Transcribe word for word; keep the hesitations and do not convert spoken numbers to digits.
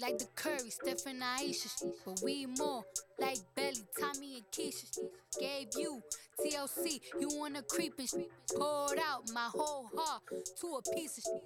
like the Curry, Steph and Aisha. But we more like Belly, Tommy and Keisha. Gave you T L C, you wanna creep and poured out my whole heart to a piece of shit.